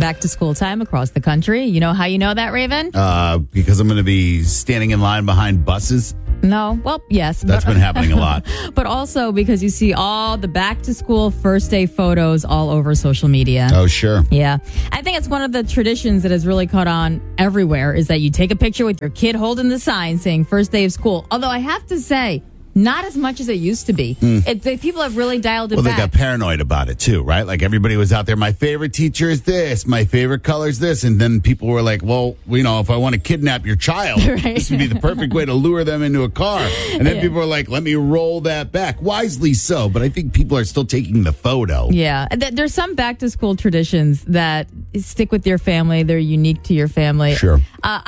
back to school time across the country. You know how you know that, Raven? Because I'm going to be standing in line behind buses. No. Well, yes. That's been happening a lot. But also because you see all the back to school first day photos all over social media. Oh, sure. Yeah. I think it's one of the traditions that has really caught on everywhere is that you take a picture with your kid holding the sign saying first day of school. Although I have to say, not as much as it used to be. People have really dialed it back. Well, they got paranoid about it too, right? Like everybody was out there, my favorite teacher is this, my favorite color is this. And then people were like, well, if I want to kidnap your child, right. This would be the perfect way to lure them into a car. And then people were like, let me roll that back. Wisely so. But I think people are still taking the photo. Yeah. There's some back to school traditions that stick with your family. They're unique to your family. Sure.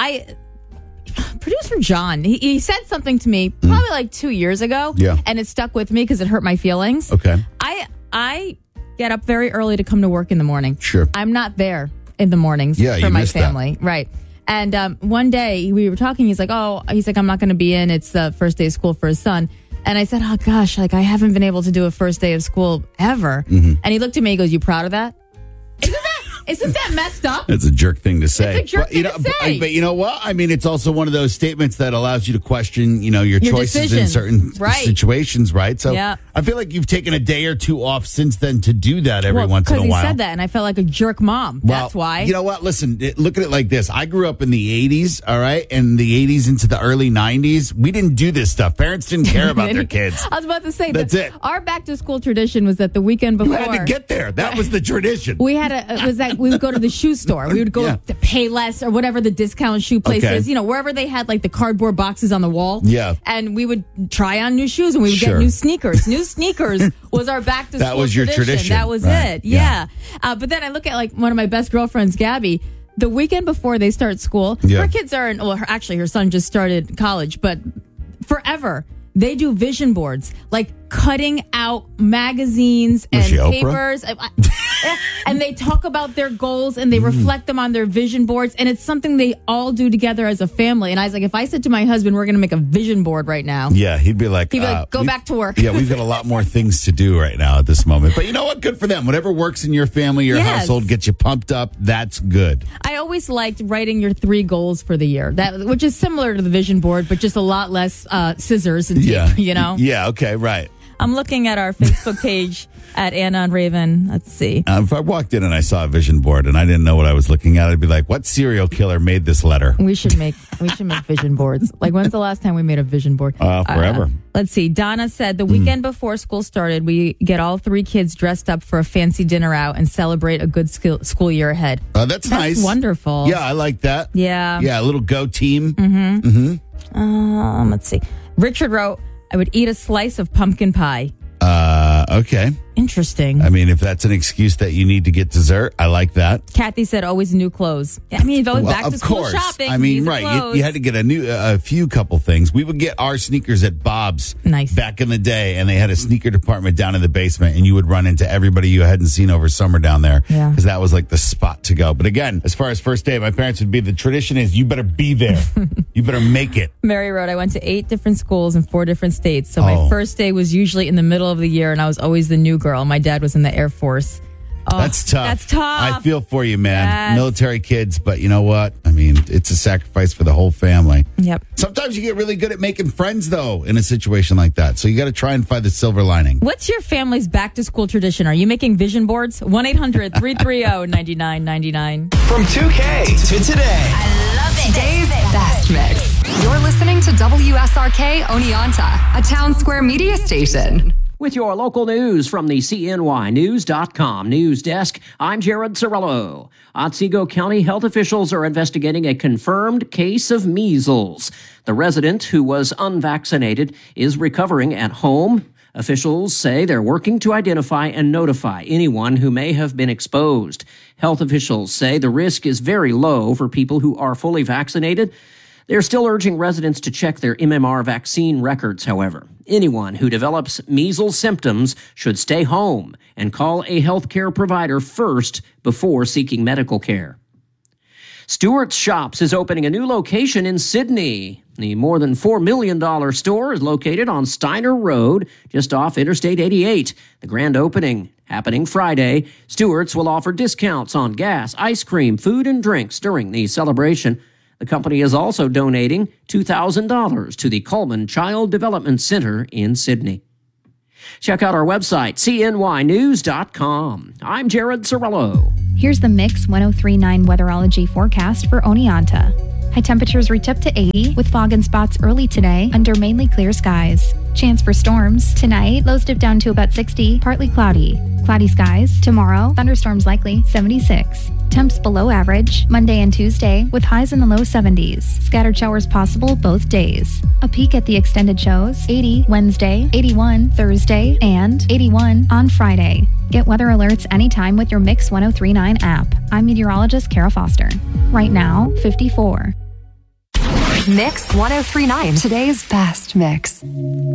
Producer John, he said something to me probably like 2 years ago. Yeah. And it stuck with me because it hurt my feelings. Okay. I get up very early to come to work in the morning. Sure. I'm not there in the mornings for my family. That. Right. And one day we were talking. He's like, I'm not going to be in. It's the first day of school for his son. And I said, oh, gosh, I haven't been able to do a first day of school ever. Mm-hmm. And he looked at me and goes, you proud of that? Isn't that messed up? It's a jerk thing to say. It's a jerk thing to say. But you know what? I mean, it's also one of those statements that allows you to question, your choices in certain situations, right? So I feel like you've taken a day or two off since then to do that every once in a while. Because he said that, and I felt like a jerk mom. That's why. You know what? Listen, look at it like this. I grew up in the 80s, all right? And the 80s into the early 90s, we didn't do this stuff. Parents didn't care about their kids. I was about to say, that's it. Our back-to-school tradition was that the weekend before. You had to get there. That was the tradition. We would go to the shoe store. We would go to Payless or whatever the discount shoe place is, wherever they had like the cardboard boxes on the wall. Yeah. And we would try on new shoes and we would get new sneakers. New sneakers was our back to school That was your tradition. That was it. Yeah. But then I look at like one of my best girlfriends, Gabby, the weekend before they start school, her kids are her son just started college, but forever they do vision boards, like cutting out magazines and papers. And they talk about their goals and they reflect them on their vision boards. And it's something they all do together as a family. And I was like, if I said to my husband, we're going to make a vision board right now. Yeah, he'd be like, go back to work. Yeah, we've got a lot more things to do right now at this moment. But you know what? Good for them. Whatever works in your family, your household, gets you pumped up. That's good. I always liked writing your 3 goals for the year, which is similar to the vision board, but just a lot less scissors and tape, Yeah, okay, right. I'm looking at our Facebook page at Anna and Raven. Let's see. If I walked in and I saw a vision board and I didn't know what I was looking at, I'd be like, what serial killer made this letter? We should make vision boards. Like, when's the last time we made a vision board? Forever. Let's see. Donna said the weekend before school started, we get all 3 kids dressed up for a fancy dinner out and celebrate a good school year ahead. That's nice. That's wonderful. Yeah, I like that. Yeah. Yeah, a little go team. Let's see. Richard wrote, I would eat a slice of pumpkin pie. Okay. Interesting. I mean, if that's an excuse that you need to get dessert, I like that. Kathy said always new clothes. I mean, always back to school shopping. I mean, right. You had to get a few couple things. We would get our sneakers at Bob's back in the day, and they had a sneaker department down in the basement, and you would run into everybody you hadn't seen over summer down there because that was like the spot to go. But again, as far as first day, my parents would be, the tradition is you better be there. You better make it. Mary wrote, I went to 8 different schools in 4 different states. So my first day was usually in the middle of the year, and I was always the new girl. My dad was in the Air Force. Oh, that's tough. That's tough. I feel for you, man. Yes. Military kids, but you know what? I mean, it's a sacrifice for the whole family. Yep. Sometimes you get really good at making friends, though, in a situation like that. So you got to try and find the silver lining. What's your family's back-to-school tradition? Are you making vision boards? 1-800-330-9999. From 2K to today. I love it. Today's best mix. You're listening to WSRK Oneonta, a Town Square media station. With your local news from the CNYnews.com news desk, I'm Jared Cirillo. Otsego County health officials are investigating a confirmed case of measles. The resident, who was unvaccinated, is recovering at home. Officials say they're working to identify and notify anyone who may have been exposed. Health officials say the risk is very low for people who are fully vaccinated. They're still urging residents to check their MMR vaccine records, however. Anyone who develops measles symptoms should stay home and call a healthcare provider first before seeking medical care. Stewart's Shops is opening a new location in Sydney. The more than $4 million store is located on Steiner Road, just off Interstate 88. The grand opening happening Friday. Stewart's will offer discounts on gas, ice cream, food, and drinks during the celebration. The company is also donating $2,000 to the Coleman Child Development Center in Sydney. Check out our website, cnynews.com. I'm Jared Cirillo. Here's the Mix 1039 weatherology forecast for Oneonta. High temperatures reach up to 80 with fog and spots early today under mainly clear skies. Chance for storms tonight, lows dip down to about 60, partly cloudy. Cloudy skies tomorrow, thunderstorms likely 76. Temps below average Monday and Tuesday with highs in the low 70s. Scattered showers possible both days. A peek at the extended shows: 80 Wednesday, 81 Thursday, and 81 on Friday. Get weather alerts anytime with your Mix 1039 app. I'm meteorologist Kara Foster. Right now, 54. Mix 1039, today's best mix.